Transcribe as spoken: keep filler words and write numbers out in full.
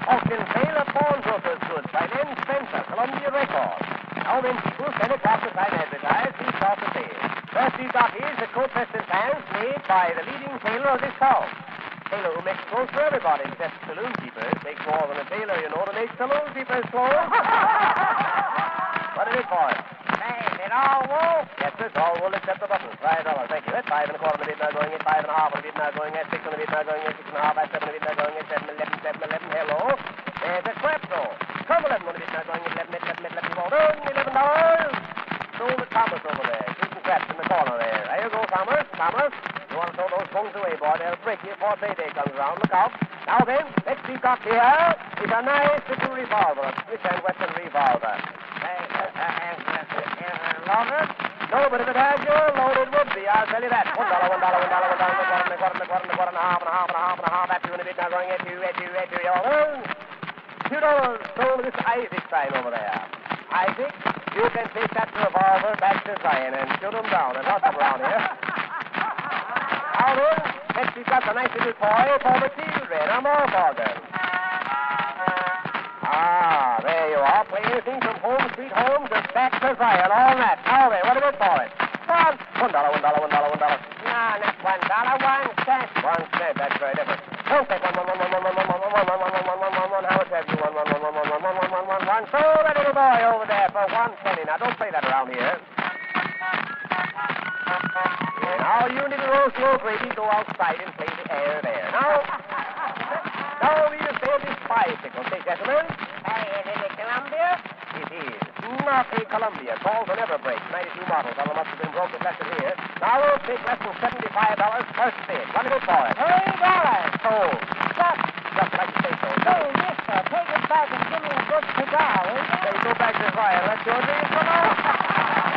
Auction sale of pawnbroker's goods by Len Spencer, Columbia Records. Now then, people, send a copy sign advertised, he's off the sale. First we've got is the coat vest and pants made by the leading tailor of this town. Tailor who makes clothes for everybody except saloon keepers. Takes more than a tailor, you know, to make saloon keepers' clothes. What is it for? Say, is it all wool? Yes, sir, it's all wool except the buttons. Five dollars, thank you. That's five and a quarter of a bit now going at five and a half of a bit now going at six and a bit now going at six and a half, at seven and a bit now going at seven, eleven, seven, eleven. Hello. There's a crap roll. Come eleven and a bit now going at eleven, eleven, eleven, eleven, eleven, eleven dollars. Sold to Thomas over there. Shooting craps in the corner there. There you go, Thomas. Thomas. You want to throw those phones away, boy. They'll break you before payday comes around. Look out. Now then, next we've got here is a nice little revolver. A Smith and Wesson revolver. Say, uh, uh, uh, uh, loaded? No, but if it had your load, it would be. I'll tell you that. One dollar, one dollar, one dollar, one dollar, one dollar, one dollar, one dollar, and a quarter, and a half, and a half, and a half, and a half. At two and a bit now going at two, at two, at two. Two dollars sold this Isaac sign over there. Isaac, you can take that revolver back to Zion and shoot him down. There's lots of them around here. Now then, next we've got a nice little toy for the children. A more organ. Ah, there you are. Play anything from Home Sweet Home to Back to Zion. All that. Now then, what do you for it? One. One dollar, one dollar, one dollar, one dollar. No, not one dollar, one cent. One cent, that's very different. Don't take one, one, one, one, one, one, one, one, one, one, one, one, one, one, one, one. How much have you? One, one, one, one, one, one, one, one, one, one, one. So that little boy over there for one penny. Now, don't play that around here. Now, you little Rose Low Grady, go outside and play the air there. Now, now we'll save this bicycle. Say, gentlemen. Hey, is it a Columbia? It is not a Columbia. Calls will never break. ninety-two models. All must have been broken left of here. Now, we'll take less than seventy-five dollars first bid. What do you for it? Three dollars. Sold. Just, Just like you say so. hey, mister, take it back and give me a good cigar, will you? Say, go back to Zion. Let's go to